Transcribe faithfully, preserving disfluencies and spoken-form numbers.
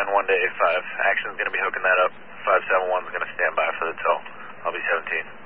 nine one to A five. Action's going to be hooking that up. five seven one's going to stand by for the tow. I'll be seventeen.